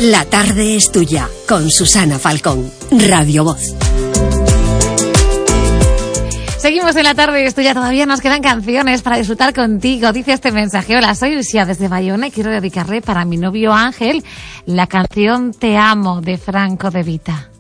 La tarde es tuya, con Susana Falcón, Radio Voz. Seguimos en La tarde es tuya, todavía nos quedan canciones para disfrutar contigo. Dice este mensaje: hola, soy Lucia desde Bayona y quiero dedicarle para mi novio Ángel la canción Te amo de Franco De Vita.